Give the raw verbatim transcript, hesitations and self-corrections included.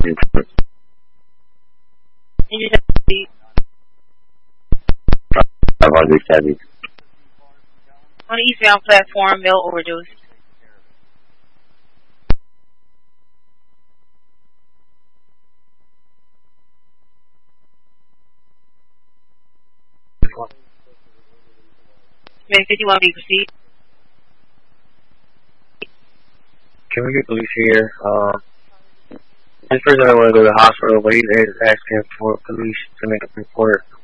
And you said five hundred seventy. On the eastbound platform, male overdose. Man, fifty-one, we proceed. Can we get police here? Uh, this person I want to go to the hospital, but he's asking for police to make a report.